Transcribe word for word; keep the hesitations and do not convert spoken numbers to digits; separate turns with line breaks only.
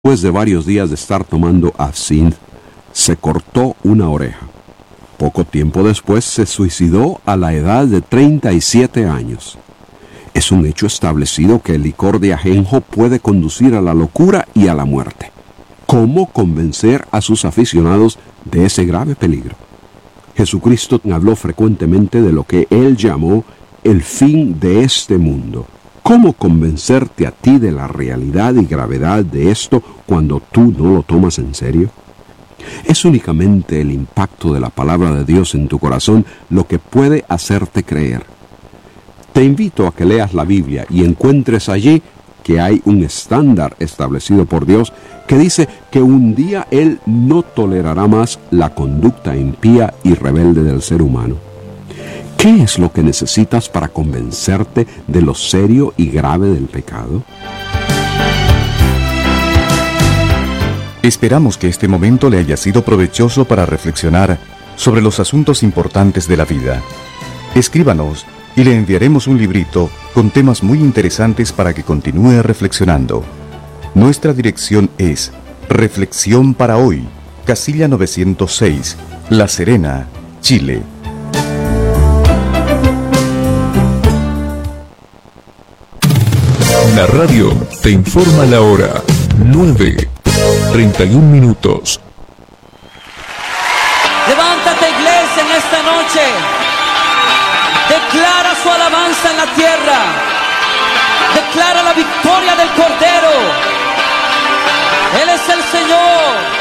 Después de varios días de estar tomando absinthe, se cortó una oreja. Poco tiempo después se suicidó a la edad de treinta y siete años. Es un hecho establecido que el licor de ajenjo puede conducir a la locura y a la muerte. ¿Cómo convencer a sus aficionados de ese grave peligro? Jesucristo habló frecuentemente de lo que él llamó el fin de este mundo. ¿Cómo convencerte a ti de la realidad y gravedad de esto cuando tú no lo tomas en serio? Es únicamente el impacto de la palabra de Dios en tu corazón lo que puede hacerte creer. Te invito a que leas la Biblia y encuentres allí que hay un estándar establecido por Dios que dice que un día Él no tolerará más la conducta impía y rebelde del ser humano. ¿Qué es lo que necesitas para convencerte de lo serio y grave del pecado?
Esperamos que este momento le haya sido provechoso para reflexionar sobre los asuntos importantes de la vida. Escríbanos y le enviaremos un librito con temas muy interesantes para que continúe reflexionando. Nuestra dirección es Reflexión para Hoy, Casilla novecientos seis, La Serena, Chile.
La radio te informa la hora, nueve, treinta y un minutos.
Levántate, iglesia, en esta noche. Declara su alabanza en la tierra. Declara la victoria del Cordero. Él es el Señor.